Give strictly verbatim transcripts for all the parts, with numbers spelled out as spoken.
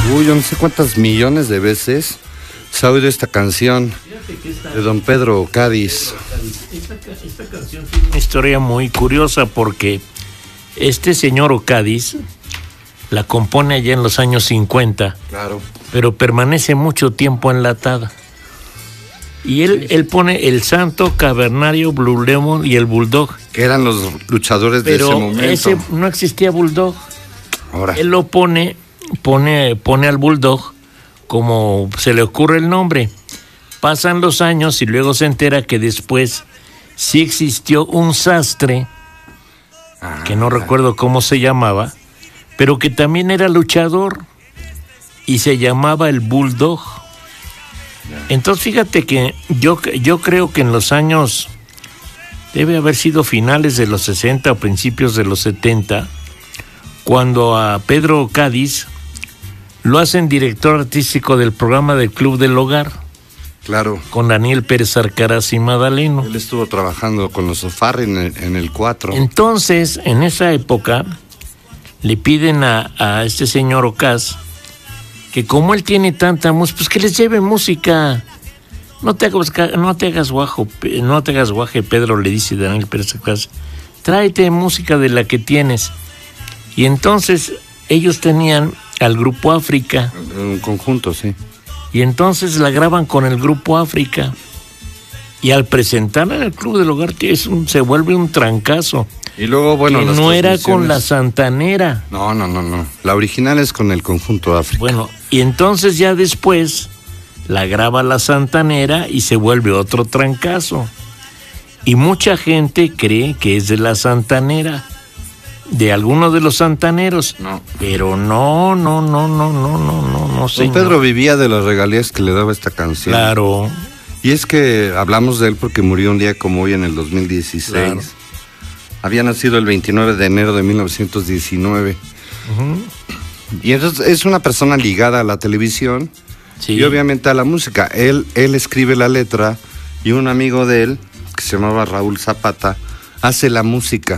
Uy, yo no sé cuántas millones de veces se ha oído esta canción de don Pedro Cádiz. Esta, esta canción tiene una historia muy curiosa porque este señor Ocádiz la compone allá en los años cincuenta, claro, pero permanece mucho tiempo enlatada. Y él, sí, sí. él pone el Santo, Cavernario, Blue Demon y el Bulldog. Que eran los luchadores pero de ese momento. Ese no existía Bulldog. Ahora. Él lo pone, pone, pone al Bulldog como se le ocurre el nombre. Pasan los años y luego se entera que después sí existió un sastre, ah, que no recuerdo cómo se llamaba, pero que también era luchador y se llamaba el Bulldog. Entonces fíjate que yo, yo creo que en los años, debe haber sido finales de los sesenta o principios de los setenta, cuando a Pedro Cádiz lo hacen director artístico del programa del Club del Hogar. Claro. Con Daniel Pérez Arcaraz y Madaleno. Él estuvo trabajando con los Ofarri en el, en el cuatro. Entonces, en esa época, le piden a, a este señor Ocás que como él tiene tanta música, pues que les lleve música. No te hagas, no te hagas guajo, no te hagas guaje, Pedro, le dice Daniel Pérez Arcaraz. Tráete música de la que tienes. Y entonces ellos tenían al Grupo África. Un conjunto, sí. Y entonces la graban con el Grupo África. Y al presentarla en el Club del Hogar es un, se vuelve un trancazo. Y luego, bueno, que no era con la Santanera. No, no, no, no. La original es con el conjunto África. Bueno, y entonces ya después la graba la Santanera y se vuelve otro trancazo. Y mucha gente cree que es de la Santanera, de alguno de los santaneros. No. Pero no, no, no, no, no, no, no, no sé. Don Pedro vivía de las regalías que le daba esta canción. Claro. Y es que hablamos de él porque murió un día como hoy en el dos mil dieciséis. Claro. Había nacido el veintinueve de enero de mil novecientos diecinueve. Uh-huh. Y entonces es una persona ligada a la televisión, sí, y obviamente a la música. Él, él escribe la letra y un amigo de él, que se llamaba Raúl Zapata, hace la música.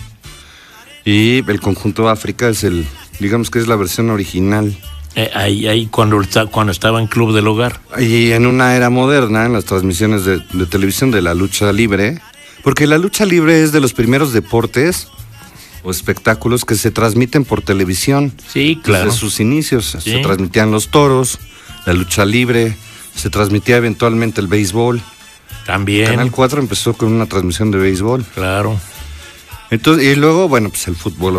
Y el conjunto África es el, digamos que es la versión original. Eh, ahí, ahí cuando, cuando estaba en Club del Hogar. Y en una era moderna, en las transmisiones de, de televisión de la lucha libre, porque la lucha libre es de los primeros deportes o espectáculos que se transmiten por televisión. Sí, claro. Desde sus inicios, sí, se transmitían los toros, la lucha libre, se transmitía eventualmente el béisbol. También. Canal cuatro empezó con una transmisión de béisbol. Claro. Entonces, y luego, bueno, pues el fútbol